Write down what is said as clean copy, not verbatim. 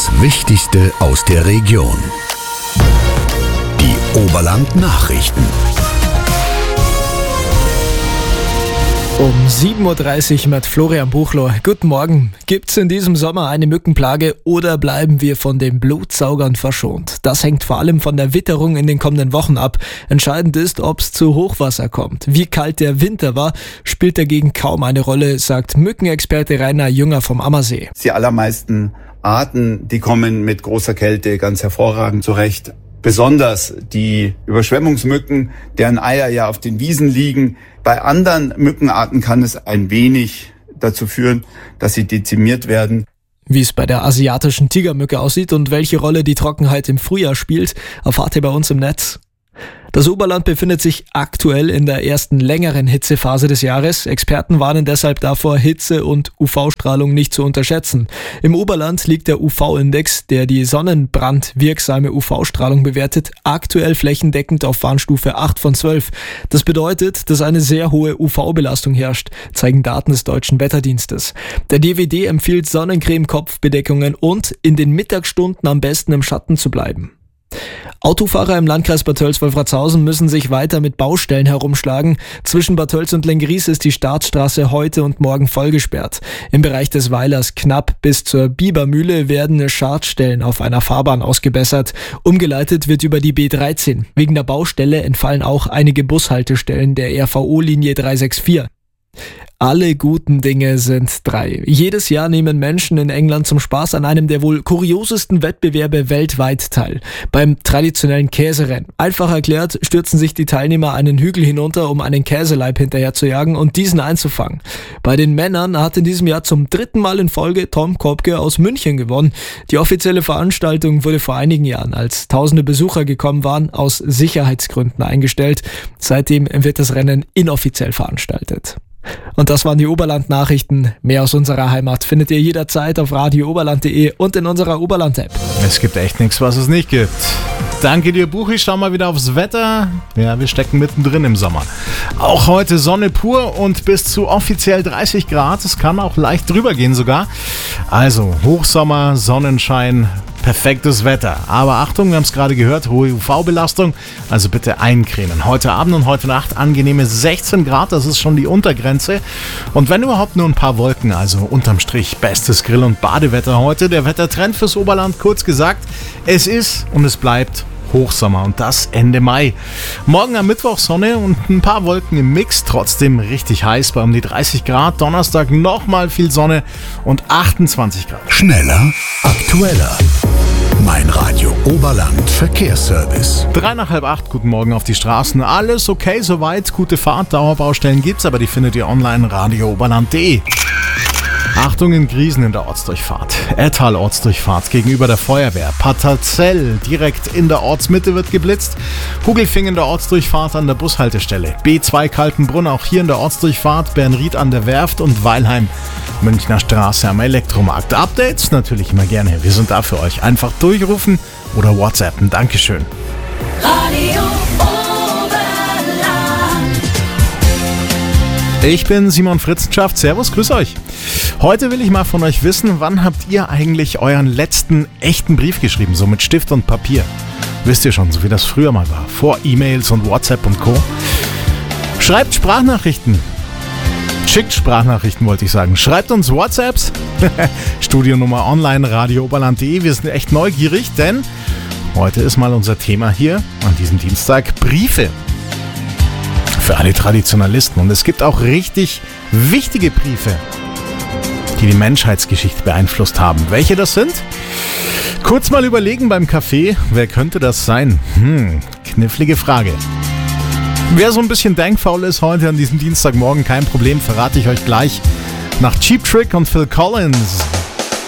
Das Wichtigste aus der Region. Die Oberland-Nachrichten. Um 7.30 Uhr mit Florian Buchler. Guten Morgen. Gibt's in diesem Sommer eine Mückenplage oder bleiben wir von den Blutsaugern verschont? Das hängt vor allem von der Witterung in den kommenden Wochen ab. Entscheidend ist, ob's zu Hochwasser kommt. Wie kalt der Winter war, spielt dagegen kaum eine Rolle, sagt Mückenexperte Rainer Jünger vom Ammersee. Die allermeisten Arten, die kommen mit großer Kälte ganz hervorragend zurecht. Besonders die Überschwemmungsmücken, deren Eier ja auf den Wiesen liegen. Bei anderen Mückenarten kann es ein wenig dazu führen, dass sie dezimiert werden. Wie es bei der asiatischen Tigermücke aussieht und welche Rolle die Trockenheit im Frühjahr spielt, erfahrt ihr bei uns im Netz. Das Oberland befindet sich aktuell in der ersten längeren Hitzephase des Jahres. Experten warnen deshalb davor, Hitze und UV-Strahlung nicht zu unterschätzen. Im Oberland liegt der UV-Index, der die sonnenbrandwirksame UV-Strahlung bewertet, aktuell flächendeckend auf Warnstufe 8 von 12. Das bedeutet, dass eine sehr hohe UV-Belastung herrscht, zeigen Daten des Deutschen Wetterdienstes. Der DWD empfiehlt Sonnencreme, Kopfbedeckungen und in den Mittagsstunden am besten im Schatten zu bleiben. Autofahrer im Landkreis Bad Tölz-Wolfratshausen müssen sich weiter mit Baustellen herumschlagen. Zwischen Bad Tölz und Lenggries ist die Startstraße heute und morgen vollgesperrt. Im Bereich des Weilers knapp bis zur Bibermühle werden Schadstellen auf einer Fahrbahn ausgebessert. Umgeleitet wird über die B13. Wegen der Baustelle entfallen auch einige Bushaltestellen der RVO-Linie 364. Alle guten Dinge sind drei. Jedes Jahr nehmen Menschen in England zum Spaß an einem der wohl kuriosesten Wettbewerbe weltweit teil. Beim traditionellen Käserennen. Einfach erklärt, stürzen sich die Teilnehmer einen Hügel hinunter, um einen Käseleib hinterher zu jagen und diesen einzufangen. Bei den Männern hat in diesem Jahr zum 3. Mal in Folge Tom Kopke aus München gewonnen. Die offizielle Veranstaltung wurde vor einigen Jahren, als tausende Besucher gekommen waren, aus Sicherheitsgründen eingestellt. Seitdem wird das Rennen inoffiziell veranstaltet. Und das waren die Oberland-Nachrichten. Mehr aus unserer Heimat findet ihr jederzeit auf radiooberland.de und in unserer Oberland-App. Es gibt echt nichts, was es nicht gibt. Danke dir, Buchi. Schau mal wieder aufs Wetter. Ja, wir stecken mittendrin im Sommer. Auch heute Sonne pur und bis zu offiziell 30 Grad. Es kann auch leicht drüber gehen sogar. Also Hochsommer, Sonnenschein, perfektes Wetter. Aber Achtung, wir haben es gerade gehört, hohe UV-Belastung. Also bitte eincremen. Heute Abend und heute Nacht angenehme 16 Grad. Das ist schon die Untergrenze. Und wenn überhaupt nur ein paar Wolken. Also unterm Strich bestes Grill- und Badewetter heute. Der Wettertrend fürs Oberland, kurz gesagt. Es ist und es bleibt Hochsommer und das Ende Mai. Morgen am Mittwoch Sonne und ein paar Wolken im Mix, trotzdem richtig heiß bei um die 30 Grad. Donnerstag nochmal viel Sonne und 28 Grad. Schneller, aktueller. Mein Radio Oberland Verkehrsservice. 7:03, guten Morgen auf die Straßen. Alles okay soweit, gute Fahrt, Dauerbaustellen gibt's, aber die findet ihr online radiooberland.de. Achtung in Griesen in der Ortsdurchfahrt. Ettal Ortsdurchfahrt gegenüber der Feuerwehr. Paterzell direkt in der Ortsmitte wird geblitzt. Hugelfing in der Ortsdurchfahrt an der Bushaltestelle. B2 Kaltenbrunn auch hier in der Ortsdurchfahrt. Bernried an der Werft und Weilheim Münchner Straße am Elektromarkt. Updates natürlich immer gerne. Wir sind da für euch. Einfach durchrufen oder WhatsAppen. Dankeschön. Radio Oberland. Ich bin Simon Fritzenschaft. Servus, grüß euch. Heute will ich mal von euch wissen, wann habt ihr eigentlich euren letzten echten Brief geschrieben, so mit Stift und Papier? Wisst ihr schon, so wie das früher mal war, vor E-Mails und WhatsApp und Co. Schreibt Sprachnachrichten. Schickt Sprachnachrichten, wollte ich sagen. Schreibt uns WhatsApps. Studionummer online, radiooberland.de. Wir sind echt neugierig, denn heute ist mal unser Thema hier an diesem Dienstag Briefe. Für alle Traditionalisten. Und es gibt auch richtig wichtige Briefe, die die Menschheitsgeschichte beeinflusst haben. Welche das sind? Kurz mal überlegen beim Kaffee, wer könnte das sein? Knifflige Frage. Wer so ein bisschen denkfaul ist heute an diesem Dienstagmorgen, kein Problem, verrate ich euch gleich nach Cheap Trick und Phil Collins.